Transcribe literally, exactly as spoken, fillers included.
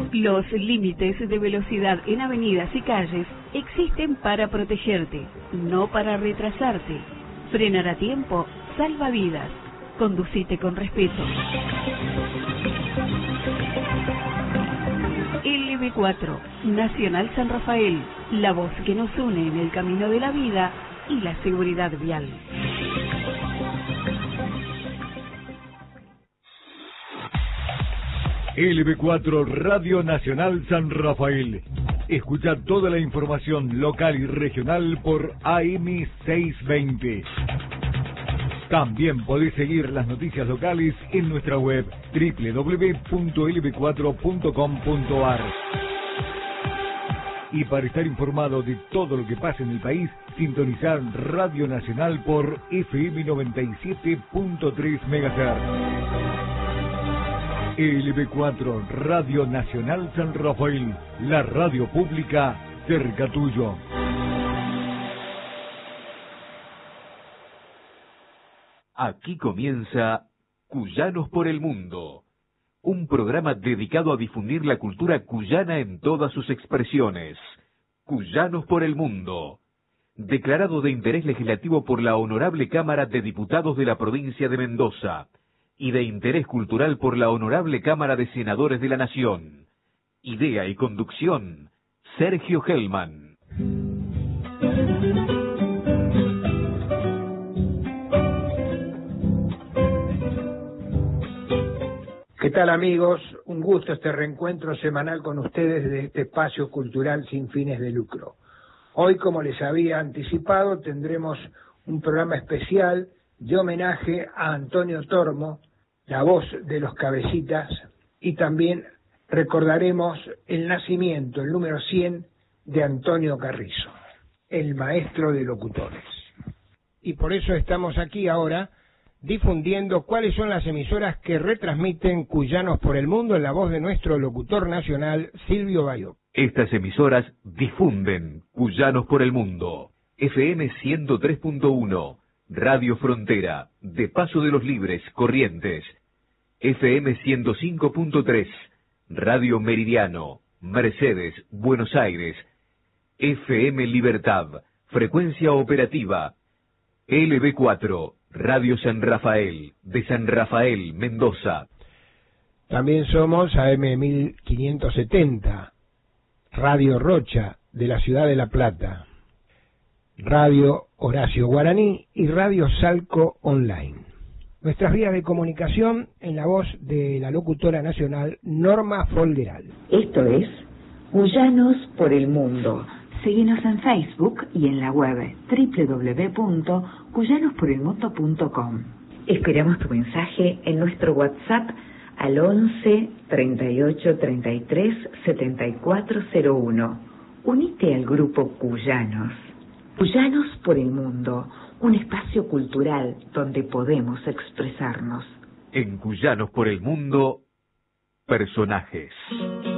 Los límites de velocidad en avenidas y calles existen para protegerte, no para retrasarte. Frenar a tiempo salva vidas. Conducite con respeto. L B cuatro, Nacional San Rafael, la voz que nos une en el camino de la vida y la seguridad vial. L B cuatro Radio Nacional San Rafael. Escucha toda la información local y regional por A M seiscientos veinte. También podés seguir las noticias locales en nuestra web doble u doble u doble u punto l b cuatro punto com punto a r. Y para estar informado de todo lo que pasa en el país, sintonizar Radio Nacional por F M noventa y siete punto tres megahertz. L B cuatro Radio Nacional San Rafael, la radio pública cerca tuyo. Aquí comienza Cuyanos por el Mundo, un programa dedicado a difundir la cultura cuyana en todas sus expresiones. Cuyanos por el Mundo, declarado de interés legislativo por la Honorable Cámara de Diputados de la provincia de Mendoza y de interés cultural por la Honorable Cámara de Senadores de la Nación. Idea y conducción, Sergio Hellman. ¿Qué tal, amigos? Un gusto este reencuentro semanal con ustedes de este espacio cultural sin fines de lucro. Hoy, como les había anticipado, tendremos un programa especial de homenaje a Antonio Tormo, la voz de los Cabecitas, y también recordaremos el nacimiento, el número cien, de Antonio Carrizo, el maestro de locutores. Y por eso estamos aquí ahora difundiendo cuáles son las emisoras que retransmiten Cuyanos por el Mundo en la voz de nuestro locutor nacional, Silvio Bayo. Estas emisoras difunden Cuyanos por el Mundo. F M ciento tres punto uno, Radio Frontera, de Paso de los Libres, Corrientes. F M ciento cinco punto tres, Radio Meridiano, Mercedes, Buenos Aires. F M Libertad, frecuencia operativa. L B cuatro, Radio San Rafael, de San Rafael, Mendoza. También somos A M mil quinientos setenta, Radio Rocha, de la ciudad de La Plata, Radio Horacio Guaraní y Radio Salco Online. Nuestras vías de comunicación en la voz de la locutora nacional Norma Folgueral. Esto es Cuyanos por el Mundo. Síguenos en Facebook y en la web doble u doble u doble u punto cuyanos por el mundo punto com. Esperamos tu mensaje en nuestro WhatsApp al once, treinta y ocho, treinta y tres, setenta y cuatro cero uno. Unite al grupo Cuyanos. Cuyanos por el Mundo, un espacio cultural donde podemos expresarnos. En Cuyanos por el Mundo, personajes.